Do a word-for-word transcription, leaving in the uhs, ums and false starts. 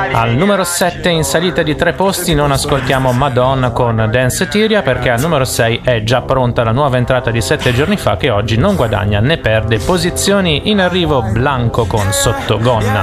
Al numero sette in salita di tre posti non ascoltiamo Madonna con Danceteria, perché al numero sei è già pronta la nuova entrata di sette giorni fa, che oggi non guadagna né perde posizioni. In arrivo Blanco con Sottogonna.